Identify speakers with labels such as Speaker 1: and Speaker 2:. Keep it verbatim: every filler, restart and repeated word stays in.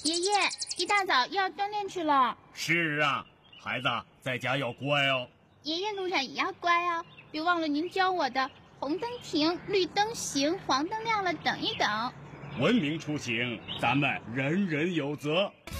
Speaker 1: 爷爷，一大早要锻炼去了。
Speaker 2: 是啊，孩子在家要乖哦。
Speaker 1: 爷爷路上也要乖哦，别忘了您教我的红灯停，绿灯行，黄灯亮了等一等。
Speaker 2: 文明出行，咱们人人有责。